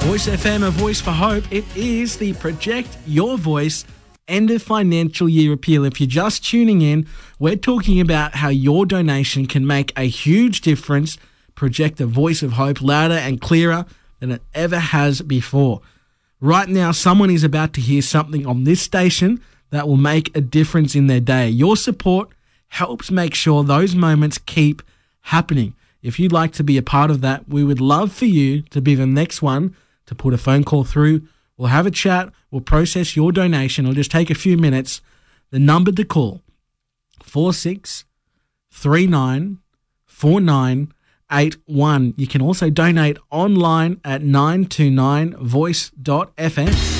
Voice FM, a voice for hope. It is the Project Your Voice end of financial year appeal. If you're just tuning in, we're talking about how your donation can make a huge difference, project a voice of hope louder and clearer than it ever has before. Right now, someone is about to hear something on this station that will make a difference in their day. Your support helps make sure those moments keep happening. If you'd like to be a part of that, we would love for you to be the next one to put a phone call through. We'll have a chat. We'll process your donation. It'll just take a few minutes. The number to call, 46394981. You can also donate online at 929voice.fm.